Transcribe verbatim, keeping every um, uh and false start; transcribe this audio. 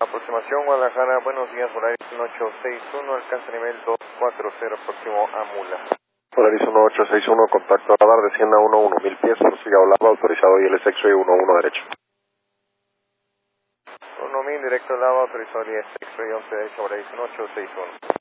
Aproximación Guadalajara, buenos días, Horizon ocho seis uno, alcanza nivel dos cuatro cero, próximo a Mula. Horizon ocho seis uno, contacto radar, descienda uno uno, mil pies, prosiga Olava, autorizado I L S X-Ray uno uno derecho. uno mil, directo Lava, autorizado I L S X-Ray once derecho, Horizon ocho seis uno.